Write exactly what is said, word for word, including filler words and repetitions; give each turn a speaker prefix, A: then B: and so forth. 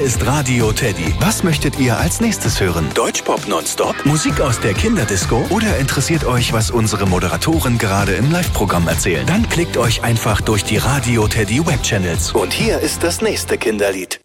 A: ist Radio Teddy. Was möchtet ihr als nächstes hören? Deutschpop nonstop? Musik aus der Kinderdisco? Oder interessiert euch, was unsere Moderatoren gerade im Live-Programm erzählen? Dann klickt euch einfach durch die Radio Teddy Webchannels. Und hier ist das nächste Kinderlied.